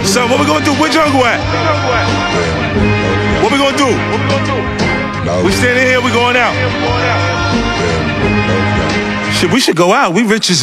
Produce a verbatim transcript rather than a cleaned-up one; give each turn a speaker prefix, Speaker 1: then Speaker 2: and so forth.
Speaker 1: So what we gonna do? Where Jungle at? What we gonna do? We standing here, we going out. Shit, we should go out. We rich as